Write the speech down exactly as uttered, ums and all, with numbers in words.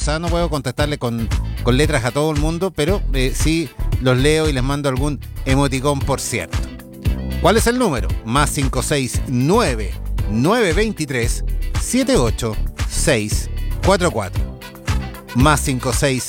todos, ¿ah? No puedo contestarle con, con letras a todo el mundo, pero eh, sí los leo y les mando algún emoticón, por cierto. ¿Cuál es el número? Más cinco seis nueve, nueve dos tres, siete ocho seis cuatro cuatro. Más cinco seis